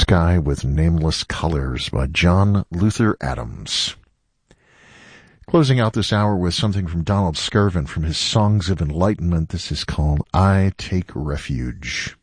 Sky with Nameless Colors by John Luther Adams. Closing out this hour with something from Donald Skirvin from his Songs of Enlightenment. This is called I Take Refuge.